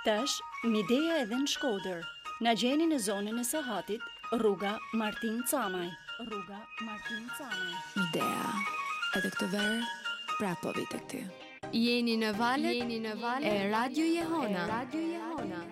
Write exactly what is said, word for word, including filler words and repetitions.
Tash, Midea edhe në Shkodër. Na gjeni në zonën e Sahatit, rruga Martin Camaj. Rruga Martin Camaj. Midea, edhe këtë verë, prapo vite këty. Jeni në valët, jeni në valët e Radio Jehona. E Radio Jehona.